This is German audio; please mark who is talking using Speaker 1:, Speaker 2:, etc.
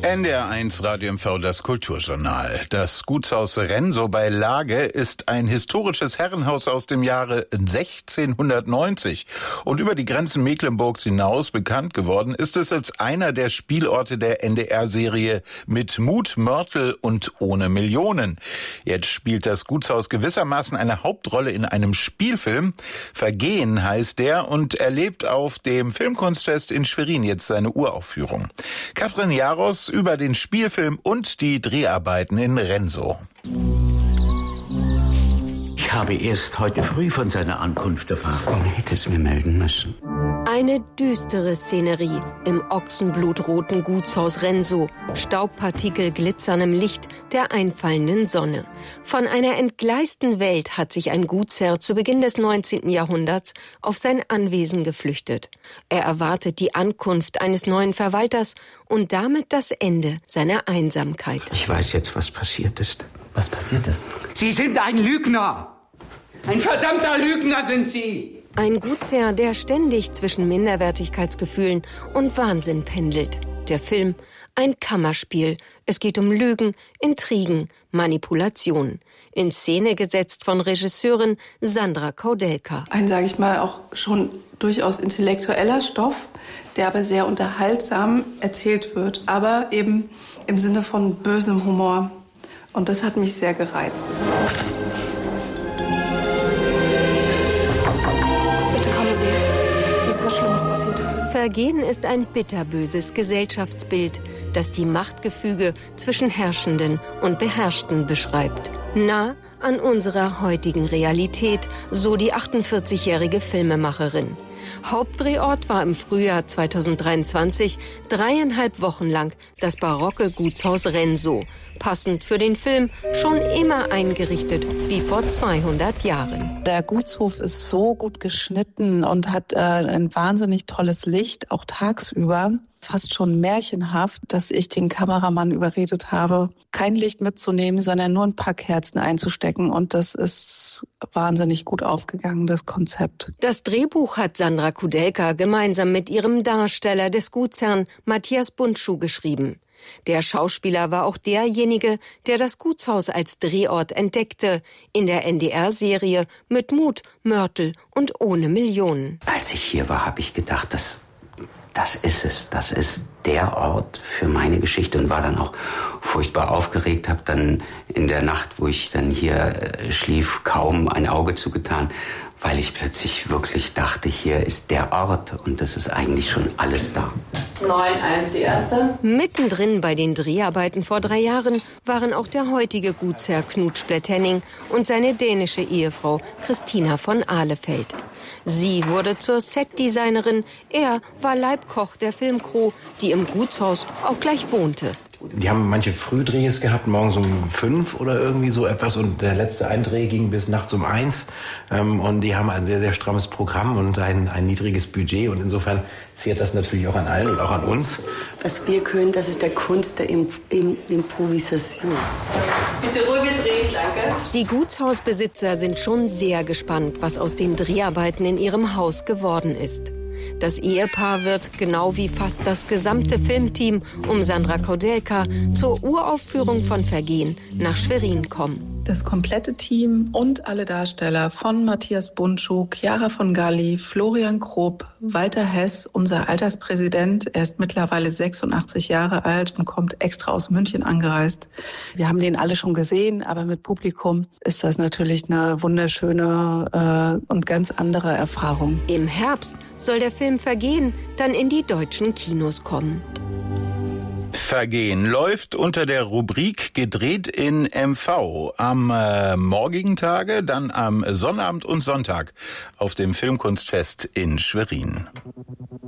Speaker 1: NDR1 Radio MV, das Kulturjournal. Das Gutshaus Renso bei Lage ist ein historisches Herrenhaus aus dem Jahre 1690. Und über die Grenzen Mecklenburgs hinaus bekannt geworden ist es als einer der Spielorte der NDR-Serie Mit Mut, Mörtel und ohne Millionen. Jetzt spielt das Gutshaus gewissermaßen eine Hauptrolle in einem Spielfilm. Vergehen heißt der und erlebt auf dem Filmkunstfest in Schwerin jetzt seine Uraufführung. Katrin Jaros über den Spielfilm und die Dreharbeiten in Renso.
Speaker 2: Ich habe erst heute früh von seiner Ankunft erfahren. Man hätte es mir melden müssen.
Speaker 3: Eine düstere Szenerie im ochsenblutroten Gutshaus Renso. Staubpartikel glitzern im Licht der einfallenden Sonne. Von einer entgleisten Welt hat sich ein Gutsherr zu Beginn des 19. Jahrhunderts auf sein Anwesen geflüchtet. Er erwartet die Ankunft eines neuen Verwalters und damit das Ende seiner Einsamkeit.
Speaker 2: Ich weiß jetzt, was passiert ist.
Speaker 4: Was passiert ist?
Speaker 2: Sie sind ein Lügner! Ein verdammter Lügner sind Sie!
Speaker 3: Ein Gutsherr, der ständig zwischen Minderwertigkeitsgefühlen und Wahnsinn pendelt. Der Film, ein Kammerspiel. Es geht um Lügen, Intrigen, Manipulation. In Szene gesetzt von Regisseurin Sandra Koudelka.
Speaker 5: Ein, sage ich mal, auch schon durchaus intellektueller Stoff, der aber sehr unterhaltsam erzählt wird, aber eben im Sinne von bösem Humor. Und das hat mich sehr gereizt.
Speaker 6: Bitte kommen Sie. Ist was Schlimmes passiert?
Speaker 3: Vergehen ist ein bitterböses Gesellschaftsbild, das die Machtgefüge zwischen Herrschenden und Beherrschten beschreibt. Nah an unserer heutigen Realität, so die 48-jährige Filmemacherin. Hauptdrehort war im Frühjahr 2023 3,5 Wochen lang das barocke Gutshaus Renso. Passend für den Film schon immer eingerichtet wie vor 200 Jahren.
Speaker 5: Der Gutshof ist so gut geschnitten und hat ein wahnsinnig tolles Licht, auch tagsüber. Fast schon märchenhaft, dass ich den Kameramann überredet habe, kein Licht mitzunehmen, sondern nur ein paar Kerzen einzustecken. Und das ist wahnsinnig gut aufgegangen, das Konzept.
Speaker 3: Das Drehbuch hat Sandra Koudelka gemeinsam mit ihrem Darsteller des Gutsherrn Matthias Bundschuh geschrieben. Der Schauspieler war auch derjenige, der das Gutshaus als Drehort entdeckte, in der NDR-Serie Mit Mut, Mörtel und ohne Millionen.
Speaker 2: Als ich hier war, habe ich gedacht, das ist es. Das ist der Ort für meine Geschichte und war dann auch furchtbar aufgeregt. Habe dann in der Nacht, wo ich dann hier schlief, kaum ein Auge zugetan, weil ich plötzlich wirklich dachte, hier ist der Ort und das ist eigentlich schon alles da.
Speaker 6: 9-1 die erste.
Speaker 3: Mittendrin bei den Dreharbeiten vor 3 Jahren waren auch der heutige Gutsherr Knut Splettenning und seine dänische Ehefrau Christina von Ahlefeld. Sie wurde zur Setdesignerin, er war Leibkoch der Filmcrew, die im Gutshaus auch gleich wohnte.
Speaker 4: Die haben manche Frühdrehs gehabt, morgens um 5 oder irgendwie so etwas. Und der letzte Eindreh ging bis nachts um 1. Und die haben ein sehr, sehr strammes Programm und ein niedriges Budget. Und insofern zehrt das natürlich auch an allen und auch an uns.
Speaker 6: Was wir können, das ist der Kunst der Improvisation. Bitte ruhig drehen, danke.
Speaker 3: Die Gutshausbesitzer sind schon sehr gespannt, was aus den Dreharbeiten in ihrem Haus geworden ist. Das Ehepaar wird, genau wie fast das gesamte Filmteam um Sandra Koudelka, zur Uraufführung von Vergehen nach Schwerin kommen.
Speaker 5: Das komplette Team und alle Darsteller von Matthias Bundschuh, Chiara von Galli, Florian Krob, Walter Hess, unser Alterspräsident. Er ist mittlerweile 86 Jahre alt und kommt extra aus München angereist. Wir haben den alle schon gesehen, aber mit Publikum ist das natürlich eine wunderschöne und ganz andere Erfahrung.
Speaker 3: Im Herbst soll der Film Vergehen dann in die deutschen Kinos kommen.
Speaker 1: Vergehen läuft unter der Rubrik Gedreht in MV am morgigen Tage, dann am Sonnabend und Sonntag auf dem Filmkunstfest in Schwerin.